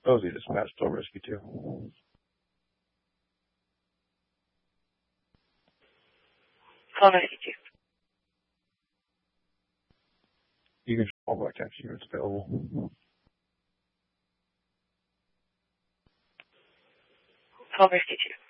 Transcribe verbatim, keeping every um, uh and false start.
Rosie dispatched to rescue two. Call rescue two. You can call back taxi units available. Call rescue two.